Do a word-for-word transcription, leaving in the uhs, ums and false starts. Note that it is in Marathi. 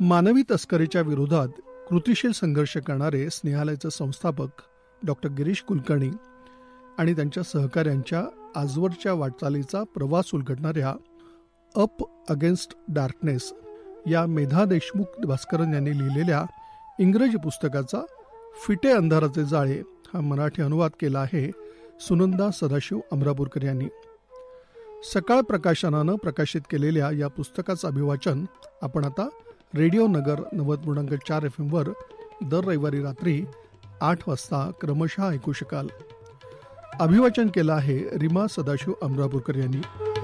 मानवी तस्करीच्या विरोधात कृतिशील संघर्ष करणारे स्नेहालयाचे संस्थापक डॉक्टर गिरीश कुलकर्णी आणि त्यांच्या सहकाऱ्यांच्या आजवरच्या वाटचालीचा प्रवास उलगडणाऱ्या अप अगेन्स्ट डार्कनेस या मेधा देशमुख भास्करन यांनी लिहिलेल्या इंग्रजी पुस्तकाचा फिटे अंधाराचे जाळे हा मराठी अनुवाद केला आहे सुनंदा सदाशिव अमरापूरकर यांनी. सकाळ प्रकाशनानं प्रकाशित केलेल्या या पुस्तकाचं अभिवाचन आपण आता रेडिओ नगर नव्वद पूर्णांक चार एफ एमवर दर रविवारी रात्री आठ वाजता क्रमशः ऐकू शकाल. अभिवाचन केलं आहे रीमा सदाशिव अमरापूरकर यांनी.